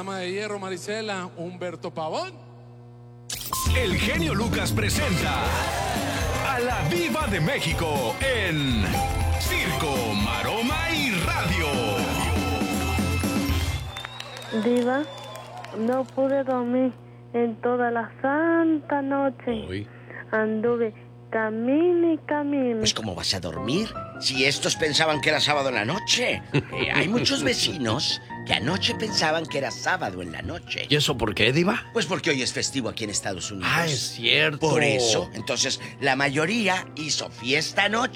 Dama de Hierro, Marisela, Humberto Pavón. El genio Lucas presenta a la Diva de México en Circo, Maroma y Radio. Diva, no pude dormir en toda la santa noche. Uy. Anduve camine y camine. Pues ¿cómo vas a dormir? Si estos pensaban que era sábado en la noche. Hay muchos vecinos que anoche pensaban que era sábado en la noche. ¿Y eso por qué, Diva? Pues porque hoy es festivo aquí en Estados Unidos. Ah, es cierto. Por eso, entonces, la mayoría hizo fiesta anoche.